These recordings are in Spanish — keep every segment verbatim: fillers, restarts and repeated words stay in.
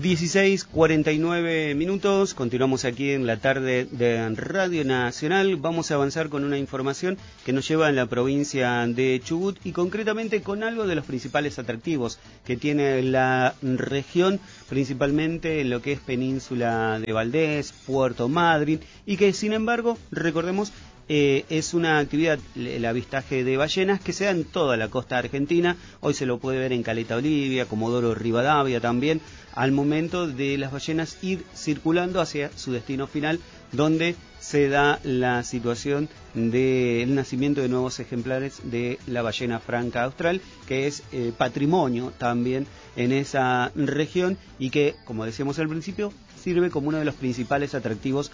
dieciséis cuarenta y nueve minutos, continuamos aquí en la tarde de Radio Nacional. Vamos a avanzar con una información que nos lleva en la provincia de Chubut y concretamente con algo de los principales atractivos que tiene la región, principalmente en lo que es Península de Valdés, Puerto Madryn, y que sin embargo, recordemos, Eh, es una actividad, el avistaje de ballenas, que se da en toda la costa argentina. Hoy se lo puede ver en Caleta Olivia, Comodoro Rivadavia también, al momento de las ballenas ir circulando hacia su destino final, donde se da la situación del nacimiento de nuevos ejemplares de la ballena franca austral, que es eh, patrimonio también en esa región y que, como decíamos al principio, sirve como uno de los principales atractivos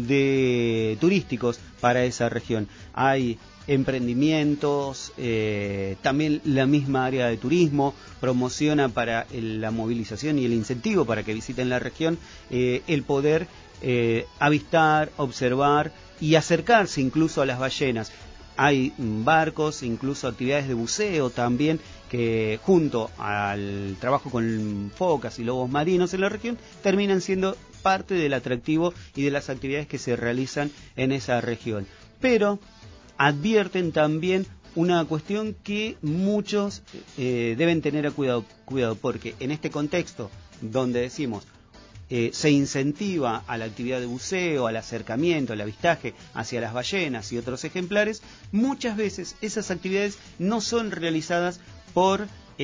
de turísticos para esa región. Hay emprendimientos, eh, también la misma área de turismo promociona para el, la movilización y el incentivo para que visiten la región, eh, el poder eh, avistar, observar y acercarse incluso a las ballenas. Hay barcos, incluso actividades de buceo también, que junto al trabajo con focas y lobos marinos en la región, terminan siendo parte del atractivo y de las actividades que se realizan en esa región. Pero advierten también una cuestión que muchos eh, deben tener a cuidado, cuidado, porque en este contexto donde decimos Eh, se incentiva a la actividad de buceo, al acercamiento, al avistaje hacia las ballenas y otros ejemplares, muchas veces esas actividades no son realizadas por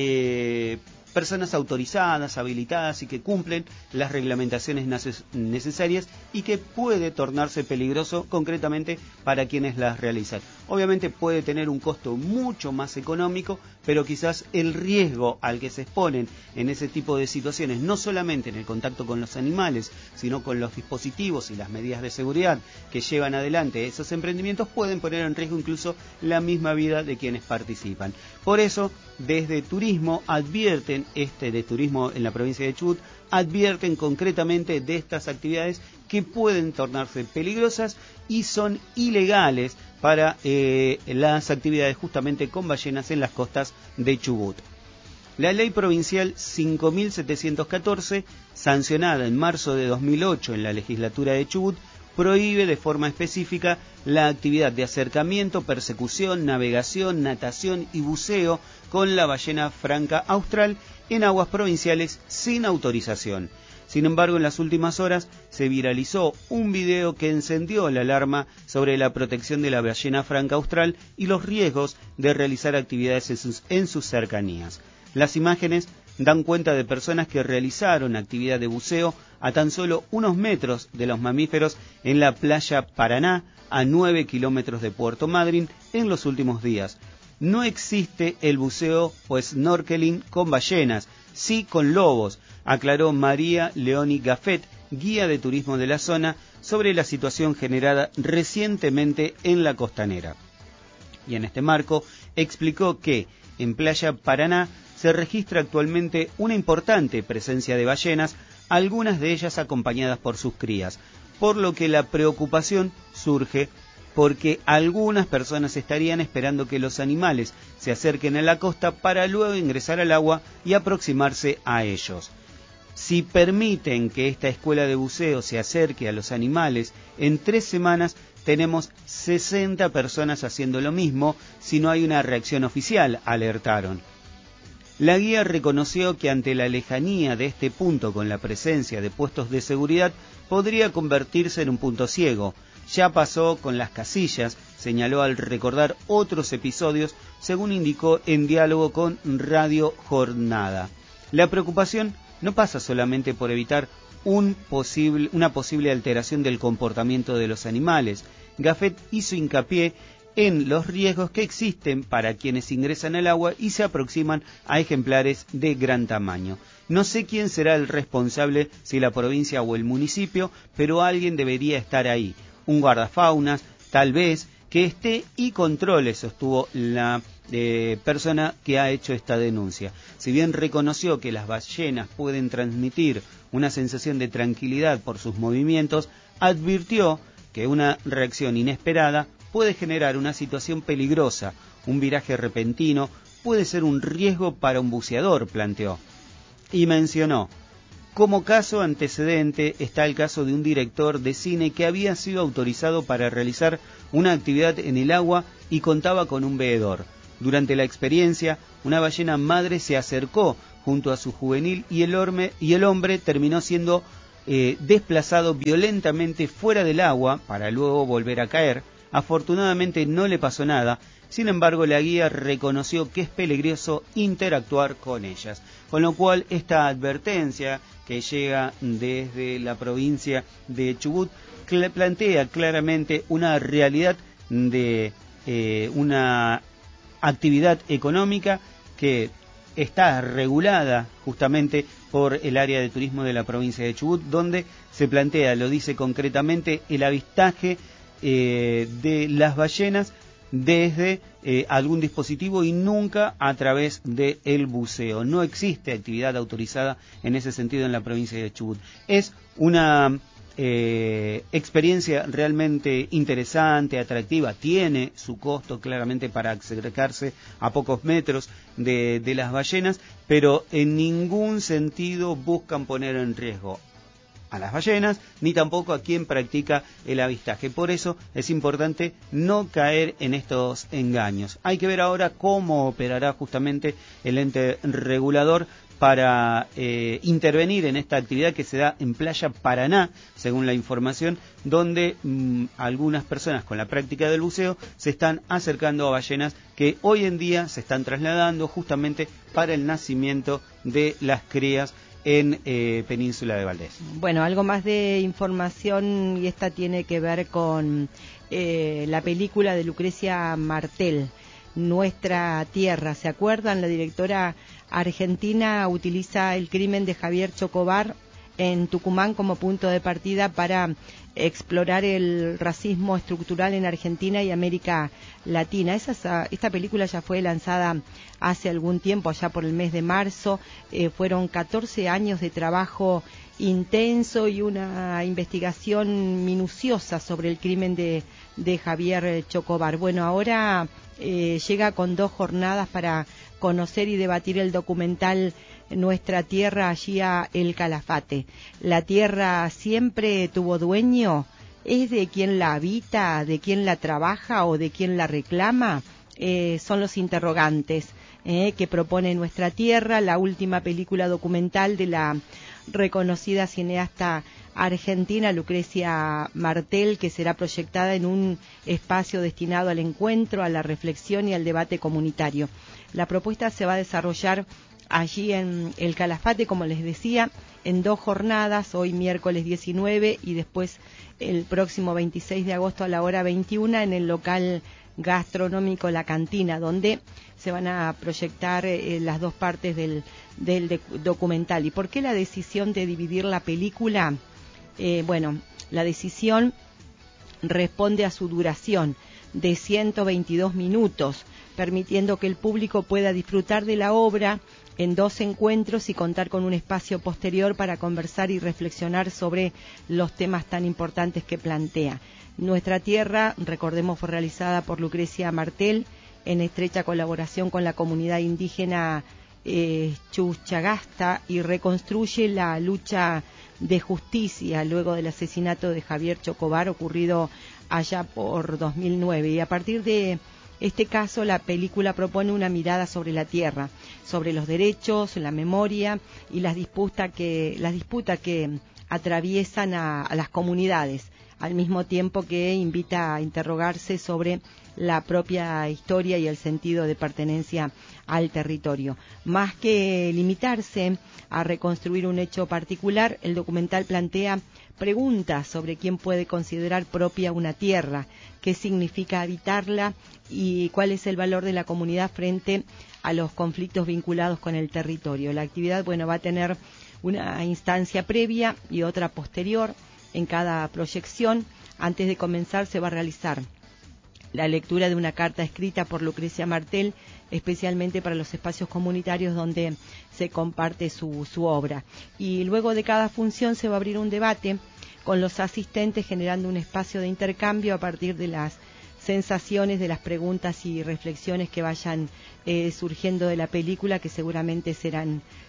eh, personas autorizadas, habilitadas y que cumplen las reglamentaciones necesarias y que puede tornarse peligroso concretamente para quienes las realizan. Obviamente puede tener un costo mucho más económico, pero quizás el riesgo al que se exponen en ese tipo de situaciones, no solamente en el contacto con los animales, sino con los dispositivos y las medidas de seguridad que llevan adelante esos emprendimientos, pueden poner en riesgo incluso la misma vida de quienes participan. Por eso, desde Turismo advierten, este de Turismo en la provincia de Chubut, advierten concretamente de estas actividades que pueden tornarse peligrosas y son ilegales para eh, las actividades justamente con ballenas en las costas de Chubut. La ley provincial cinco mil setecientos catorce, sancionada en marzo de dos mil ocho en la legislatura de Chubut, prohíbe de forma específica la actividad de acercamiento, persecución, navegación, natación y buceo con la ballena franca austral en aguas provinciales sin autorización. Sin embargo, en las últimas horas se viralizó un video que encendió la alarma sobre la protección de la ballena franca austral y los riesgos de realizar actividades en sus, en sus cercanías. Las imágenes dan cuenta de personas que realizaron actividad de buceo a tan solo unos metros de los mamíferos en la playa Paraná, a nueve kilómetros de Puerto Madryn, en los últimos días. No existe el buceo o snorkeling con ballenas, sí con lobos, aclaró María Leoni Gafet, guía de turismo de la zona, sobre la situación generada recientemente en la costanera. Y en este marco explicó que en Playa Paraná se registra actualmente una importante presencia de ballenas, algunas de ellas acompañadas por sus crías, por lo que la preocupación surge porque algunas personas estarían esperando que los animales se acerquen a la costa para luego ingresar al agua y aproximarse a ellos. Si permiten que esta escuela de buceo se acerque a los animales, en tres semanas tenemos sesenta personas haciendo lo mismo si no hay una reacción oficial, alertaron. La guía reconoció que ante la lejanía de este punto con la presencia de puestos de seguridad podría convertirse en un punto ciego. Ya pasó con las casillas, señaló al recordar otros episodios, según indicó en diálogo con Radio Jornada. La preocupación no pasa solamente por evitar un posible, una posible alteración del comportamiento de los animales. Gafet hizo hincapié en los riesgos que existen para quienes ingresan al agua y se aproximan a ejemplares de gran tamaño. No sé quién será el responsable, si la provincia o el municipio, pero alguien debería estar ahí. Un guardafaunas, tal vez, que esté y controle, sostuvo la eh, persona que ha hecho esta denuncia. Si bien reconoció que las ballenas pueden transmitir una sensación de tranquilidad por sus movimientos, advirtió que una reacción inesperada puede generar una situación peligrosa. Un viraje repentino puede ser un riesgo para un buceador, planteó. Y mencionó, Como caso antecedente está el caso de un director de cine que había sido autorizado para realizar una actividad en el agua y contaba con un veedor. Durante la experiencia, una ballena madre se acercó junto a su juvenil y el, orme, y el hombre terminó siendo eh, desplazado violentamente fuera del agua para luego volver a caer. Afortunadamente no le pasó nada. Sin embargo, la guía reconoció que es peligroso interactuar con ellas, con lo cual esta advertencia que llega desde la provincia de Chubut cl- plantea claramente una realidad de eh, una actividad económica que está regulada justamente por el área de turismo de la provincia de Chubut, donde se plantea, lo dice concretamente, el avistaje eh, de las ballenas desde eh, algún dispositivo y nunca a través del buceo. No existe actividad autorizada en ese sentido en la provincia de Chubut. Es una eh, experiencia realmente interesante, atractiva, tiene su costo claramente para acercarse a pocos metros de, de las ballenas, pero en ningún sentido buscan poner en riesgo a las ballenas, ni tampoco a quien practica el avistaje. Por eso es importante no caer en estos engaños. Hay que ver ahora cómo operará justamente el ente regulador para eh, intervenir en esta actividad que se da en Playa Paraná, según la información, donde mmm, algunas personas con la práctica del buceo se están acercando a ballenas que hoy en día se están trasladando justamente para el nacimiento de las crías en eh, Península de Valdés. Bueno, algo más de información y esta tiene que ver con eh, la película de Lucrecia Martel, Nuestra Tierra. ¿Se acuerdan? La directora argentina utiliza el crimen de Javier Chocobar en Tucumán como punto de partida para explorar el racismo estructural en Argentina y América Latina. Esa, esta película ya fue lanzada hace algún tiempo, allá por el mes de marzo. Eh, fueron catorce años de trabajo intenso y una investigación minuciosa sobre el crimen de, de Javier Chocobar. Bueno, ahora eh, llega con dos jornadas para conocer y debatir el documental Nuestra Tierra allí a El Calafate. ¿La tierra siempre tuvo dueño? ¿Es de quien la habita, de quien la trabaja o de quien la reclama? Eh, son los interrogantes eh, que propone Nuestra Tierra, la última película documental de la reconocida cineasta argentina Lucrecia Martel, que será proyectada en un espacio destinado al encuentro, a la reflexión y al debate comunitario. La propuesta se va a desarrollar allí en El Calafate, como les decía, en dos jornadas, hoy miércoles diecinueve y después el próximo veintiséis de agosto a la hora veintiuna en el local gastronómico La Cantina, donde se van a proyectar eh, las dos partes del, del de, documental. ¿Y por qué la decisión de dividir la película? Eh, bueno, la decisión responde a su duración de ciento veintidós minutos, permitiendo que el público pueda disfrutar de la obra en dos encuentros y contar con un espacio posterior para conversar y reflexionar sobre los temas tan importantes que plantea. Nuestra Tierra, recordemos, fue realizada por Lucrecia Martel en estrecha colaboración con la comunidad indígena eh, Chuchagasta y reconstruye la lucha de justicia luego del asesinato de Javier Chocobar ocurrido allá por dos mil nueve. Y a partir de este caso, la película propone una mirada sobre la tierra, sobre los derechos, la memoria y las disputas que, las disputas que atraviesan a, a las comunidades, al mismo tiempo que invita a interrogarse sobre la propia historia y el sentido de pertenencia al territorio. Más que limitarse a reconstruir un hecho particular, el documental plantea preguntas sobre quién puede considerar propia una tierra, qué significa habitarla y cuál es el valor de la comunidad frente a los conflictos vinculados con el territorio. La actividad, bueno, va a tener una instancia previa y otra posterior en cada proyección. Antes de comenzar se va a realizar la lectura de una carta escrita por Lucrecia Martel, especialmente para los espacios comunitarios donde se comparte su, su obra. Y luego de cada función se va a abrir un debate con los asistentes, generando un espacio de intercambio a partir de las sensaciones, de las preguntas y reflexiones que vayan eh, surgiendo de la película, que seguramente serán,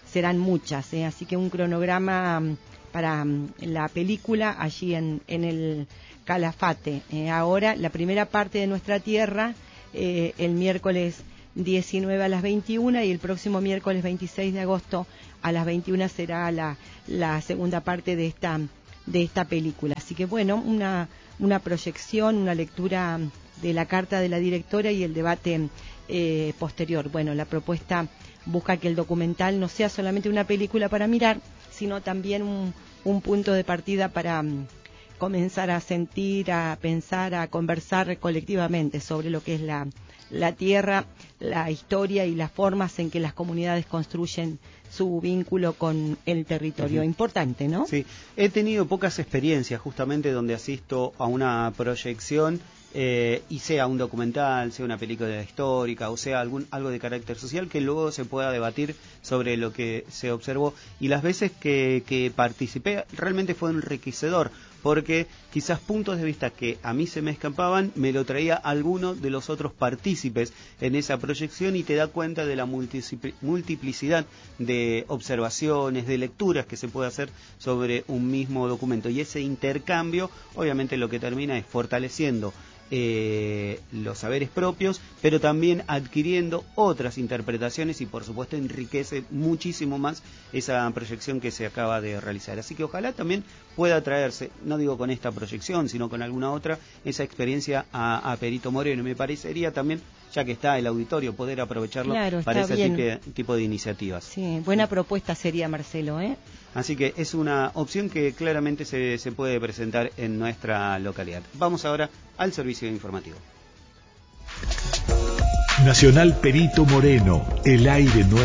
serán muchas, ¿eh? Así que un cronograma para la película allí en, en el Calafate. Eh, ahora, la primera parte de Nuestra Tierra, eh, el miércoles diecinueve a las veintiuna, y el próximo miércoles veintiséis de agosto a las veintiuna será la, la segunda parte de esta, de esta película. Así que bueno, una, una proyección, una lectura de la carta de la directora y el debate eh, posterior. Bueno, la propuesta busca que el documental no sea solamente una película para mirar, sino también un, un punto de partida para um, comenzar a sentir, a pensar, a conversar colectivamente sobre lo que es la, la tierra, la historia y las formas en que las comunidades construyen su vínculo con el territorio. Uh-huh. Importante, ¿no? Sí, he tenido pocas experiencias justamente donde asisto a una proyección eh, y sea un documental, sea una película histórica o sea algún algo de carácter social que luego se pueda debatir sobre lo que se observó, y las veces que, que participé realmente fue enriquecedor, porque quizás puntos de vista que a mí se me escapaban me lo traía alguno de los otros partícipes en esa proyección, y te da cuenta de la multiplicidad de observaciones, de lecturas que se puede hacer sobre un mismo documento, y ese intercambio obviamente lo que termina es fortaleciendo Eh, los saberes propios, pero también adquiriendo otras interpretaciones, y por supuesto enriquece muchísimo más esa proyección que se acaba de realizar. Así que ojalá también pueda traerse, no digo con esta proyección, sino con alguna otra, esa experiencia a, a Perito Moreno. Me parecería también, ya que está el auditorio, poder aprovecharlo claro, para ese bien. tipo, tipo de iniciativas. Sí, buena sí. propuesta sería, Marcelo, ¿eh? Así que es una opción que claramente se, se puede presentar en nuestra localidad. Vamos ahora al servicio informativo. Nacional Perito Moreno, el aire nuestro.